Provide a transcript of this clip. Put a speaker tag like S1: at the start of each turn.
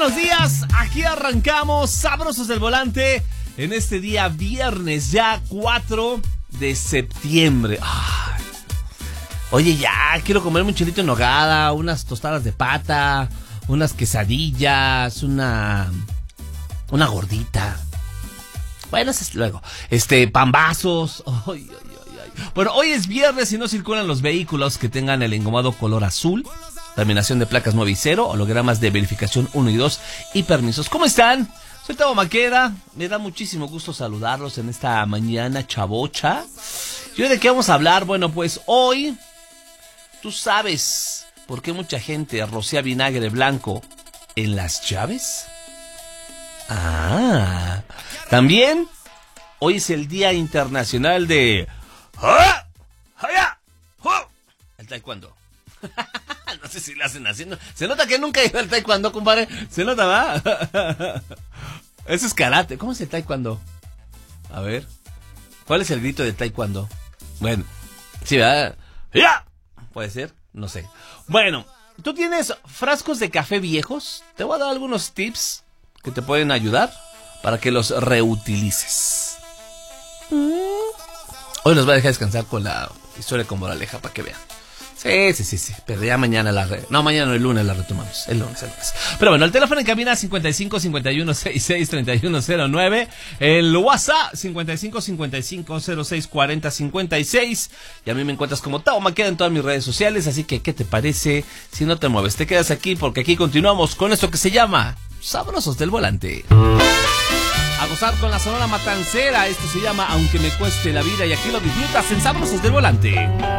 S1: buenos días. Aquí arrancamos Sabrosos del Volante en este día viernes, ya 4 de septiembre. Ay. Oye, ya quiero comerme un chilito en nogada, unas tostadas de pata, unas quesadillas, una gordita. Bueno, eso es luego. Pambazos. Ay. Bueno, hoy es viernes y no circulan los vehículos que tengan el engomado color azul, terminación de placas 9 y 0, hologramas de verificación 1 y 2 y permisos. ¿Cómo están? Soy Tavo Maqueda, me da muchísimo gusto saludarlos en esta mañana chavocha. ¿Y hoy de qué vamos a hablar? Bueno, pues hoy, ¿tú sabes por qué mucha gente rocea vinagre blanco en las llaves? También, hoy es el Día Internacional de... el taekwondo. No sé si lo hacen haciendo. Se nota que nunca he ido al taekwondo, compadre. Se nota, ¿va? Eso es karate. ¿Cómo es el taekwondo? A ver. ¿Cuál es el grito de taekwondo? Bueno, sí, ¿verdad? ¡Ya! ¿Puede ser? No sé. Bueno, ¿tú tienes frascos de café viejos? Te voy a dar algunos tips que te pueden ayudar para que los reutilices. Hoy los voy a dejar descansar con la historia con moraleja para que vean. Sí. Pero ya mañana mañana no, el lunes la retomamos. El lunes. Pero bueno, el teléfono en cabina 55 51 66 3109. El WhatsApp 55 55 06 40 56. Y a mí me encuentras como Tavo Maqueda en todas mis redes sociales. Así que, ¿qué te parece si no te mueves? Te quedas aquí porque aquí continuamos con esto que se llama Sabrosos del Volante. A gozar con la Sonora Matancera. Esto se llama Aunque me cueste la vida. Y aquí lo disfrutas en Sabrosos del Volante.